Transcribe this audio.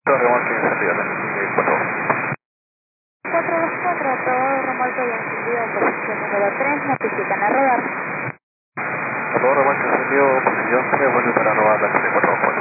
Todo remolque encendido, 424, todo remolque y encendido, posición número 3, notifican a rodar. todo remolque encendido, posición 3, vuelve para rodar la 4.